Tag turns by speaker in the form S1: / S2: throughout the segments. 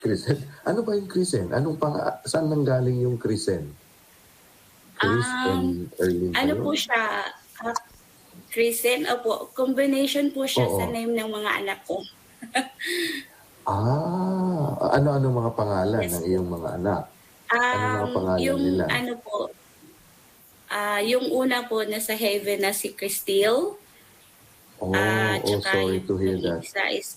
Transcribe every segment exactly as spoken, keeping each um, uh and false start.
S1: Crescent. Ano ba yung Crescent? Anong pang saan nanggaling yung Crescent? Chris
S2: Um,
S1: and Erlyn ba
S2: ano po
S1: yun?
S2: siya, ah, Crescent, opo, combination po siya sa
S1: Oo.
S2: name ng mga anak ko.
S1: Ah, ano-anong mga pangalan
S2: Yes
S1: ng
S2: po.
S1: iyong mga anak? Anong mga
S2: Um,
S1: pangalan
S2: yung
S1: nila?
S2: ano po ah, yung una po nasa heaven na si Cristile.
S1: Oh,
S2: Ah,
S1: oh,
S2: tsaka
S1: sorry to hear
S2: yung
S1: that.
S2: isa is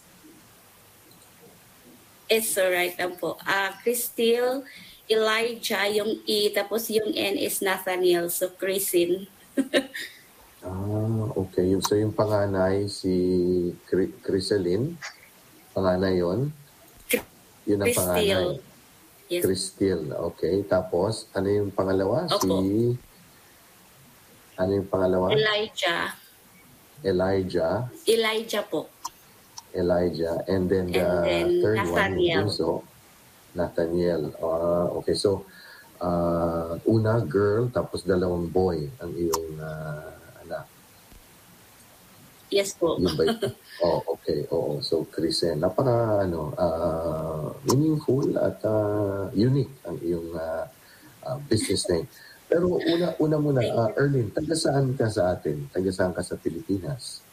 S2: It's alright lang po. Ah, Cristile, Elijah yung E, tapos yung N is Nathaniel, so Chrisin.
S1: Ah, okey. So yung panganay si Cri Crisaline, panganay yun? Yun ang panganay?
S2: Cristile. Yes.
S1: Cristile, okey. Tapos ano yung pangalawa, si
S2: Opo.
S1: ano yung pangalawa?
S2: Elijah.
S1: Elijah.
S2: Elijah po.
S1: Elijah, and then the
S2: And then
S1: third one, yung
S2: Nathaniel.
S1: bunso, Nathaniel. Ah, okey. So, ah, una girl tapos dalawang boy ang iyong, ah, anak.
S2: Yes po.
S1: Yun ba yun? Oh, okey, oo. So Crescent, napaka-ano, ah, meaningful at, ah, unique ang iyong, ah, ah, business name. Pero una una muna,
S2: Thank
S1: ah,
S2: you.
S1: Erlyn, taga-saan ka sa atin? Taga-saan ka sa Pilipinas?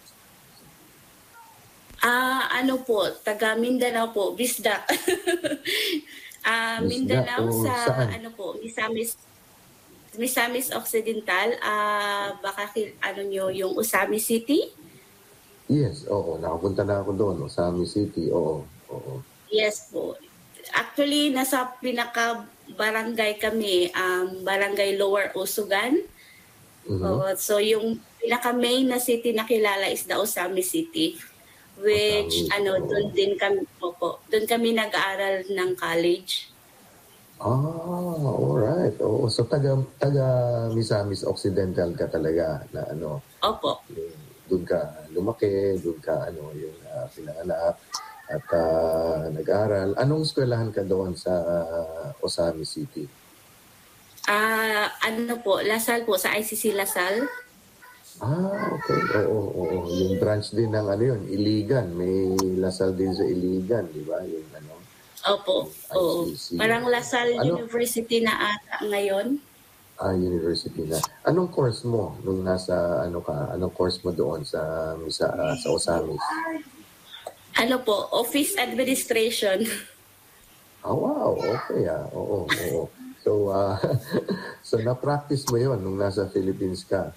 S2: Ah, ano po, taga Mindanao po, Bisdak. Ah,
S1: Bisdak,
S2: Mindanao
S1: oh,
S2: sa
S1: saan?
S2: ano po, Misamis Misamis Occidental, ah, baka ki ano niyo yung Osamis City?
S1: Yes, oo. Nakapunta na ako dun, Osamis City, oo, oo.
S2: Yes po. Actually, nasa pinaka-barangay kami, um, Barangay Lower Usugan.
S1: Mhm.
S2: Oo, so yung pinaka-main na city na kilala is the Osamis City, which
S1: Osamis,
S2: ano, dun
S1: oo.
S2: din kami opo, dun kami nag-aaral ng college.
S1: Ah, alright. Oo, so taga taga Misamis Occidental ka talaga na ano,
S2: Opo.
S1: yung dun ka lumaki, dun ka ano, yung, ah, pinanganak at, ah, nag-aral. Anong eskwelahan ka doon sa Osamis City?
S2: Ah, ano po, Lasal po, sa I C C Lasal.
S1: Ah, okey. Oo, oo. Yung branch din ng ano yun, Iligan. May Lasal din sa Iligan, 'di ba, yung ano,
S2: Opo,
S1: yung
S2: oo.
S1: I C C,
S2: Parang
S1: oo.
S2: Lasal
S1: Ano
S2: University na ata ngayon.
S1: Ah, university na. Anong course mo nung nasa ano ka, anong course mo doon sa Misa ah, sa Osamis?
S2: Ano po, office administration.
S1: Ah, wow, okey, ah. Oo, oo. So, ah, so na-practice mo yun nung nasa Philippines ka?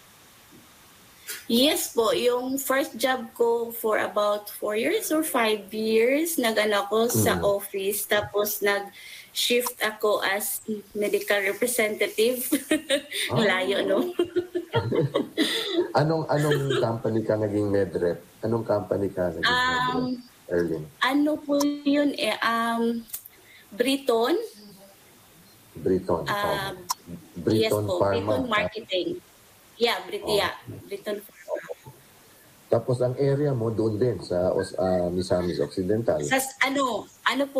S2: Yes po, yung first job ko for about four years or five years, nag-ano ako sa
S1: Mm.
S2: office tapos nag-shift ako as medical representative. Ang layo,
S1: Ah.
S2: 'no?
S1: Anong anong company ka naging med rep? Anong company ka naging med rep,
S2: Um,
S1: Erlyn?
S2: ano po yun, eh, um, Briton.
S1: Briton, oh.
S2: Ah, yes
S1: Briton
S2: po,
S1: Pharma,
S2: Briton
S1: ta
S2: Marketing. Yeah, Brit
S1: Oh.
S2: yeah, Briton Pharma.
S1: Tapos ang area mo dun din sa Os ah, Misamis Occidental?
S2: Sas ano, ano po